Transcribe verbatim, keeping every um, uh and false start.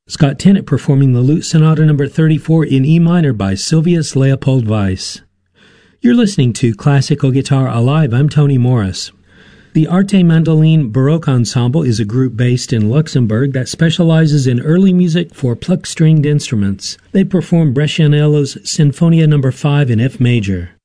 Scott Tennant performing the Lute Sonata number thirty-four in E minor by Sylvius Leopold Weiss. You're listening to Classical Guitar Alive. I'm Tony Morris. The Arte Mandoline Baroque Ensemble is a group based in Luxembourg that specializes in early music for plucked stringed instruments. They perform Brescianello's Sinfonia number five in F major.